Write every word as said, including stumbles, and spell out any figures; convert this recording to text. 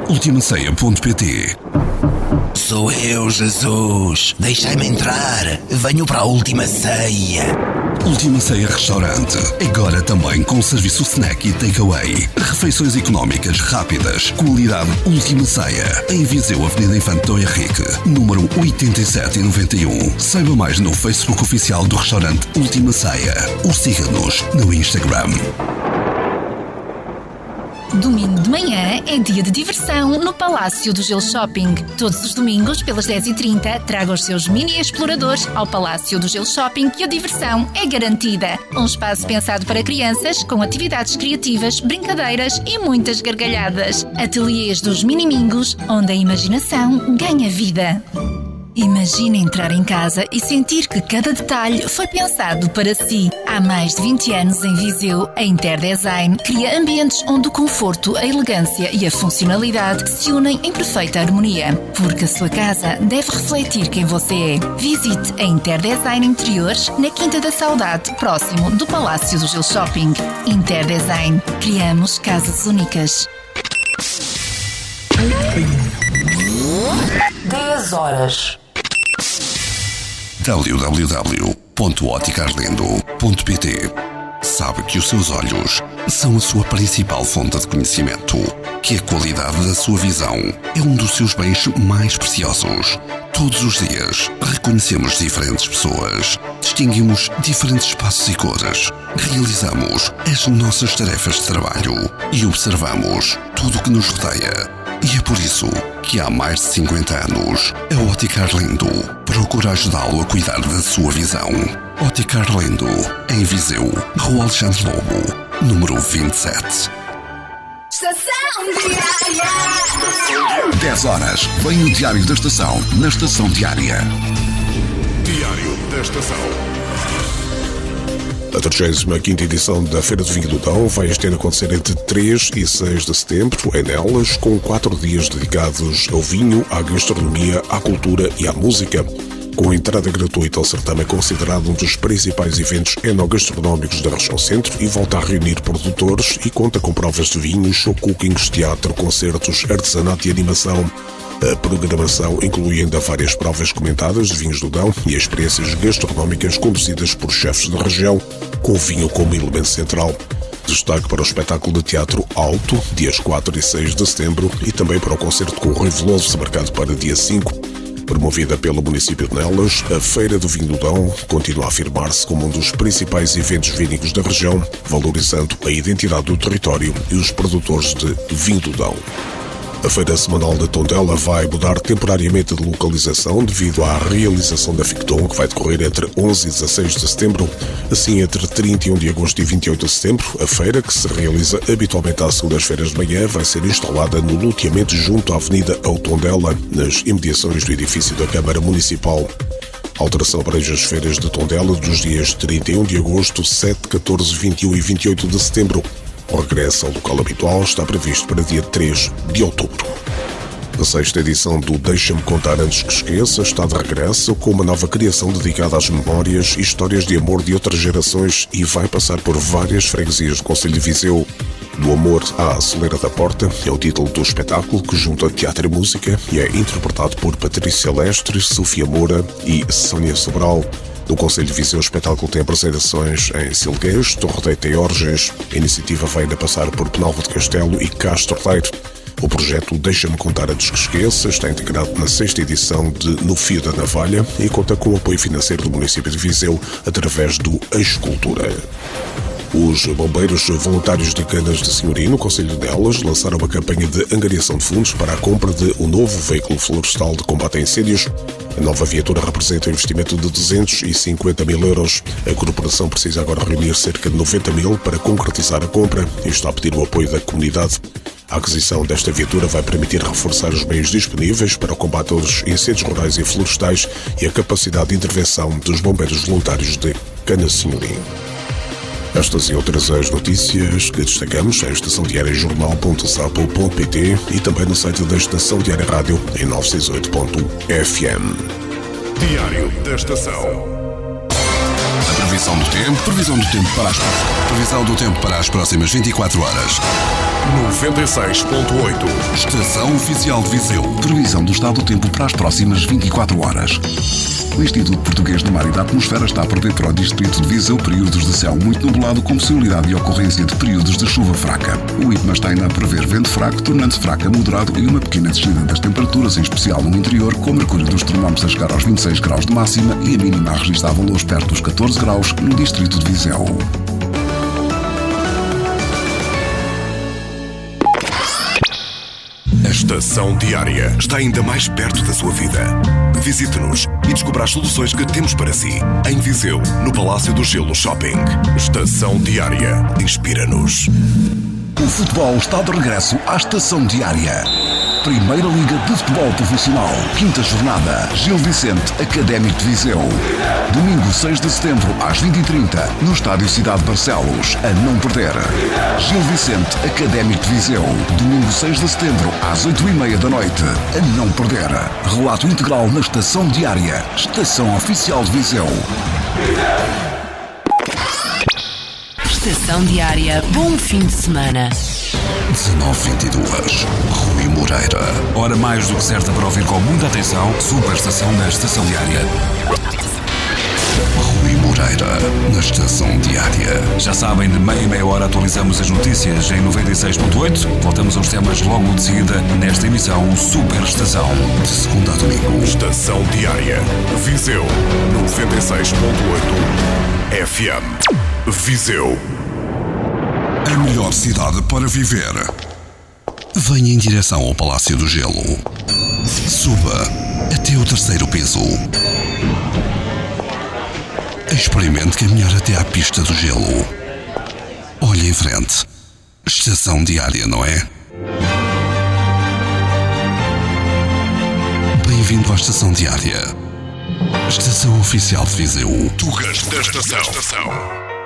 ultima ceia ponto pt. Sou eu, Jesus. Deixai-me entrar. Venho para a Última Ceia. Última Ceia Restaurante. Agora também com serviço snack e takeaway. Refeições económicas, rápidas. Qualidade Última Ceia. Em Viseu, Avenida Infante Dom Henrique, número oitenta e sete e noventa e um. Saiba mais no Facebook oficial do restaurante Última Ceia. Ou siga-nos no Instagram. Domingo de manhã é dia de diversão no Palácio do Gelo Shopping. Todos os domingos, pelas dez e trinta, traga os seus mini exploradores ao Palácio do Gelo Shopping, que a diversão é garantida. Um espaço pensado para crianças, com atividades criativas, brincadeiras e muitas gargalhadas. Ateliês dos Minimingos, onde a imaginação ganha vida. Imagina entrar em casa e sentir que cada detalhe foi pensado para si. Há mais de vinte anos em Viseu, a Interdesign cria ambientes onde o conforto, a elegância e a funcionalidade se unem em perfeita harmonia. Porque a sua casa deve refletir quem você é. Visite a Interdesign Interiores na Quinta da Saudade, próximo do Palácio do Gelo Shopping. Interdesign. Criamos casas únicas. dez horas. w w w ponto ótica arlindo ponto pt. Sabe que os seus olhos são a sua principal fonte de conhecimento, que a qualidade da sua visão é um dos seus bens mais preciosos. Todos os dias reconhecemos diferentes pessoas, distinguimos diferentes espaços e cores, realizamos as nossas tarefas de trabalho e observamos tudo o que nos rodeia. E é por isso que há mais de cinquenta anos a Ótica Arlindo procura ajudá-lo a cuidar da sua visão. Ótica Arlindo, em Viseu, Rua Alexandre Lobo, número vinte e sete. Estação Diária. dez horas, vem o Diário da Estação, na Estação Diária. Diário da Estação. A trigésima quinta edição da Feira do Vinho do Dão vai este ano acontecer entre três e seis de setembro, em Nelas, com quatro dias dedicados ao vinho, à gastronomia, à cultura e à música. Com a entrada gratuita, o certame é considerado um dos principais eventos enogastronómicos da região centro e volta a reunir produtores e conta com provas de vinhos, show cookings, teatro, concertos, artesanato e animação. A programação inclui ainda várias provas comentadas de vinhos do Dão e experiências gastronómicas conduzidas por chefes da região, com o vinho como elemento central. Destaque para o espetáculo de teatro Alto, dias quatro e seis de setembro, e também para o concerto com o Rui Veloso, marcado para dia cinco. Promovida pelo município de Nelas, a Feira do Vinho do Dão continua a afirmar-se como um dos principais eventos vínicos da região, valorizando a identidade do território e os produtores de vinho do Dão. A Feira Semanal de Tondela vai mudar temporariamente de localização devido à realização da Ficton, que vai decorrer entre onze e dezasseis de setembro. Assim, entre trinta e um de agosto e vinte e oito de setembro, a feira, que se realiza habitualmente às segundas-feiras de manhã, vai ser instalada no loteamento junto à Avenida ao Tondela, nas imediações do edifício da Câmara Municipal. A alteração abrange as feiras de Tondela dos dias trinta e um de agosto, sete, catorze, vinte e um e vinte e oito de setembro. O regresso ao local habitual está previsto para dia três de outubro. A sexta edição do Deixa-me Contar Antes que Esqueça está de regresso com uma nova criação dedicada às memórias e histórias de amor de outras gerações e vai passar por várias freguesias do Concelho de Viseu. Do Amor à Soleira da Porta é o título do espetáculo, que junta teatro e música e é interpretado por Patrícia Lestre, Sofia Moura e Sónia Sobral. No Concelho de Viseu, o espetáculo tem apresentações em Silgueiros, Torredeita e Orges. A iniciativa vai ainda passar por Penalva de Castelo e Castro Daire. O projeto Deixa-me Contar Antes que Esqueça está integrado na sexta edição de No Fio da Navalha e conta com o apoio financeiro do município de Viseu através do Eixo Cultura. Os bombeiros voluntários de Canas de Senhorio, no Concelho de Nelas, lançaram uma campanha de angariação de fundos para a compra de um novo veículo florestal de combate a incêndios. A nova viatura representa um investimento de duzentos e cinquenta mil euros. A corporação precisa agora reunir cerca de noventa mil para concretizar a compra e está a pedir o apoio da comunidade. A aquisição desta viatura vai permitir reforçar os meios disponíveis para o combate aos incêndios rurais e florestais e a capacidade de intervenção dos bombeiros voluntários de Canas de Senhorio. Estas e outras as notícias que destacamos em estação diária jornal ponto sapo ponto pt e também no site da Estação Diária Rádio em novecentos e sessenta e oito ponto f m. Diário da Estação. A previsão do tempo, previsão do tempo para as, previsão do tempo para as próximas vinte e quatro horas. noventa e seis ponto oito. Estação Oficial de Viseu. Previsão do estado do tempo para as próximas vinte e quatro horas. O Instituto Português do Mar e da Atmosfera está a prever para o distrito de Viseu períodos de céu muito nublado com possibilidade de ocorrência de períodos de chuva fraca. O IPMA está ainda a prever vento fraco, tornando-se fraco a moderado e uma pequena descida das temperaturas, em especial no interior, com o mercúrio dos termómetros a chegar aos vinte e seis graus de máxima e a mínima a registrar valores perto dos catorze graus no distrito de Viseu. A Estação Diária está ainda mais perto da sua vida. Visite-nos e descubra as soluções que temos para si. Em Viseu, no Palácio do Gelo Shopping. Estação Diária. Inspira-nos. O futebol está de regresso à Estação Diária. Primeira Liga de Futebol Profissional. Quinta jornada. Gil Vicente Académico de Viseu. Domingo seis de setembro às vinte e trinta no Estádio Cidade de Barcelos. A não perder. Gil Vicente Académico de Viseu. Domingo seis de setembro às oito e meia da noite. A não perder. Relato integral na Estação Diária. Estação Oficial de Viseu. Estação Diária. Bom fim de semana. dezenove e vinte e duas. Rui Moreira. Hora mais do que certa para ouvir com muita atenção. Super estação da Estação Diária. Rui Moreira, na Estação Diária. Já sabem, de meia e meia hora atualizamos as notícias em noventa e seis ponto oito. Voltamos aos temas logo de seguida nesta emissão Super Estação. De segunda a domingo. Estação Diária. Viseu, noventa e seis ponto oito F M. Viseu. A melhor cidade para viver. Venha em direção ao Palácio do Gelo. Suba até o terceiro piso. Experimente caminhar até à pista do gelo. Olhe em frente. Estação Diária, não é? Bem-vindo à Estação Diária. Estação Oficial de Viseu. Tugas da Estação.